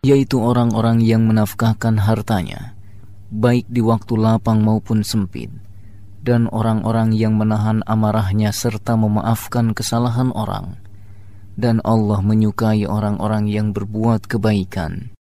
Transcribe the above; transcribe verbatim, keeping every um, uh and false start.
yaitu orang-orang yang menafkahkan hartanya, baik di waktu lapang maupun sempit, dan orang-orang yang menahan amarahnya serta memaafkan kesalahan orang. Dan Allah menyukai orang-orang yang berbuat kebaikan.